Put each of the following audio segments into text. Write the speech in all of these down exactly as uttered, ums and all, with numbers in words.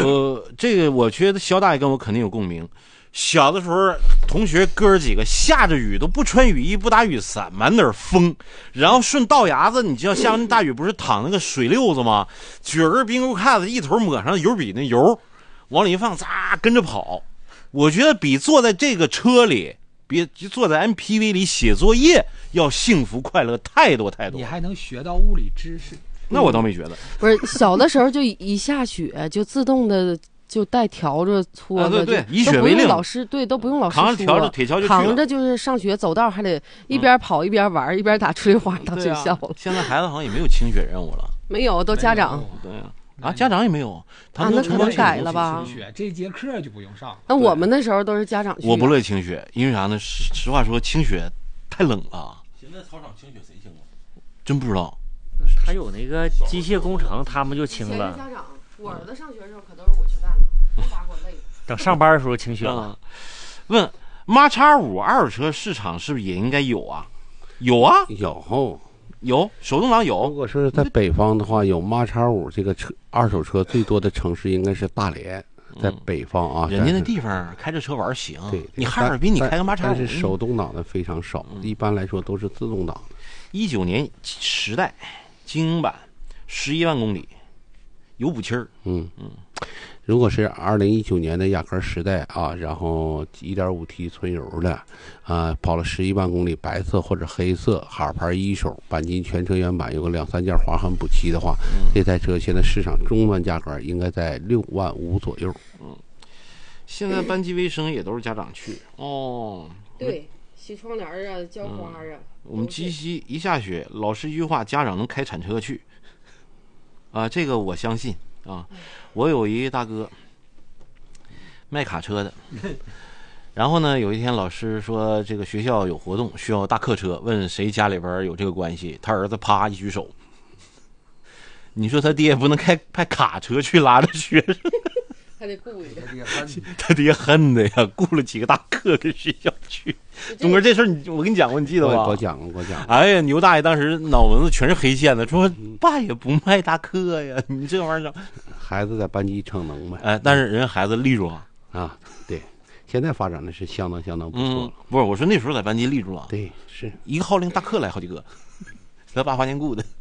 呃，这个我觉得肖大爷跟我肯定有共鸣。小的时候，同学哥儿几个下着雨都不穿雨衣不打雨伞，满哪儿风，然后顺道牙子，你知道下完大雨不是淌那个水溜子吗？举着根冰棍筷子一头抹上油笔那油，往里一放，咋跟着跑。我觉得比坐在这个车里，比坐在 M P V 里写作业要幸福快乐太多太多。 你还能学到物理知识， 那我倒没觉得。 不是小的时候就一下雪就自动的。就带条着搓的、 啊，对对，以雪为令。 老师对都不用老师扛着条着铁锹就去了， 扛着就是上学走道还得一边跑一边玩、嗯、一边打吹花到学校了、 啊。现在孩子好像也没有清雪任务了， 没有，都家长。 对啊，啊，家长也没有，他们啊、那可能改了吧？ 这节课就不用上。 那我们那时候都是家长去。 我不乐意清雪，因为啥呢？实话说，清雪太冷了。 现在操场清雪谁清啊？ 真不知道。 他有那个机械工程，他们就清了。 家长，我儿子上学的时候可都是我去干的。 等上班的时候清雪了。 问马叉五二手车市场是不是也应该有啊？有啊， 有有手动挡有。 如果是在北方的话，有马叉五这个车二手车最多的城市应该是大连，在北方啊。 嗯、人家那地方开着车玩行。 对， 你哈尔滨你开个马叉五， 但是手动挡的非常少，嗯、一般来说都是自动挡。 一九年时代精英版，十一万公里，有补漆儿。 嗯嗯。如果是二零一九年的雅阁时代啊，然后 一点五 T 纯油的，啊，跑了十一万公里，白色或者黑色，哈牌一手，钣金全车原版，有个两三件划痕补漆的话，嗯、这台车现在市场终端价格应该在六万五左右。 嗯，现在班级卫生也都是家长去哦。 对，洗窗帘啊，浇花啊。嗯、 我们鸡西一下雪，老师一句话，家长能开铲车去。啊，这个我相信。啊，我有一大哥卖卡车的，然后呢，有一天老师说这个学校有活动需要大客车，问谁家里边有这个关系，他儿子啪一举手，你说他爹不能开派卡车去拉着学生， 他得雇一个， 他爹恨的呀，雇了几个大客跟学校去。东哥，这事儿你我跟你讲过，你记得吧？ 我讲过，我讲过。 哎呀，牛大爷当时脑门子全是黑线的，说爸也不卖大客呀，你这玩意儿， 孩子在班级逞能呗。 哎，但是人家孩子立住了啊，对，现在发展的是相当相当不错了。 嗯、不是，我说那时候在班级立住了， 对，是一个号令大客来好几个，他爸花钱雇的。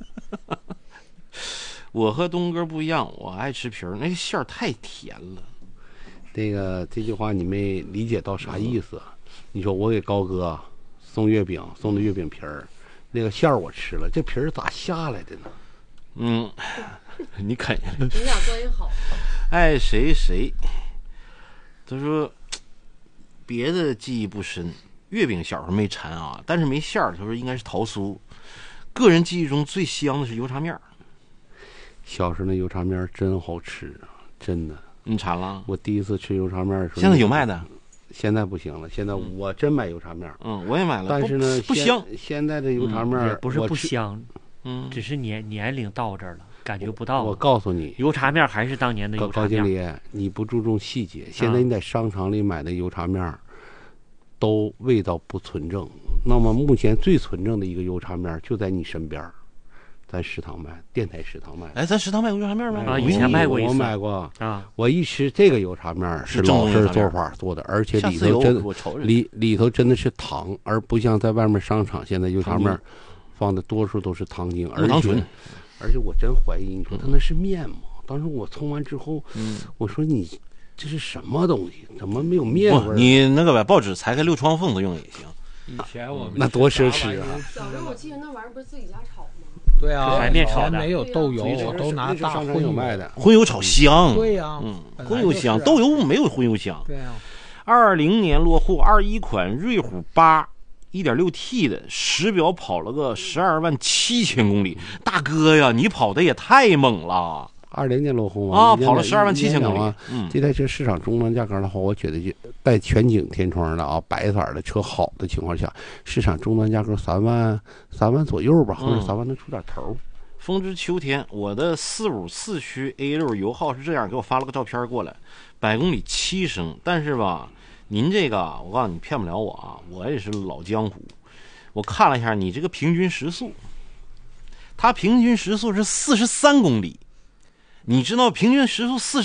我和东哥不一样，我爱吃皮儿，那个馅儿太甜了。 这个这句话你没理解到啥意思？嗯、你说我给高哥送月饼，送的月饼皮儿，那个馅儿我吃了，这皮儿咋下来的呢？ 嗯，你啃下来。 你俩关系好。 爱谁谁。他说别的记忆不深，月饼小时候没馋啊，但是没馅儿。他说应该是桃酥。个人记忆中最香的是油茶面。 小时候那油茶面真好吃啊，真的。 你馋了？ 我第一次吃油茶面的时候， 现在有卖的。 现在不行了，现在我真买油茶面。 嗯，我也买了。 但是呢， 不香。 现在的油茶面、嗯、 也不是不香，嗯，只是年年龄到这儿了，感觉不到。 我告诉你， 油茶面还是当年的油茶面。 高经理，你不注重细节，现在你在商场里买的油茶面，都味道不纯正。那么目前最纯正的一个油茶面就在你身边。咱食堂卖，电台食堂卖。 哎，咱食堂卖过油茶面吗？ 啊，以前卖过一次。 我买过啊。 我一吃这个油茶面是老式做法做的，而且里头真里里头真的是糖，而不像在外面商场现在油茶面放的多数都是糖精，而且而且我真怀疑，你说它那是面吗？当时我冲完之后，嗯，我说你这是什么东西？怎么没有面味？ 你那个把报纸裁开溜窗缝子用也行。 以前我们那多奢侈啊！ 小时候我记得那玩意儿不是自己家炒吗？ 对啊， 白面炒的没有豆油，都拿大荤油卖的， 荤油炒香。 对呀， 嗯，荤油香，豆油没有荤油香。 对呀。 二零年落户二一款瑞虎八一点六 T 的，实表跑了个十二万七千公里。大哥呀，你跑的也太猛了！ 二零年落户啊，跑了十二万七千公里。 嗯，这台车市场终端价格的话，我觉得就带全景天窗的啊，白色的车好的情况下，市场终端价格三万三万左右吧，或者三万能出点头。嗯、 风之秋天，我的四五四驱 A 六油耗是这样，给我发了个照片过来，百公里七升。但是吧，您这个我告诉你骗不了我啊，我也是老江湖。我看了一下你这个平均时速，它平均时速是四十三公里。你知道平均时速四十